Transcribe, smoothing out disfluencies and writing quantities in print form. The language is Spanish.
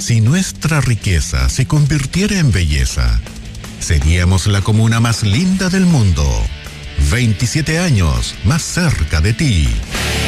Si nuestra riqueza se convirtiera en belleza, seríamos la comuna más linda del mundo. 27 años más cerca de ti.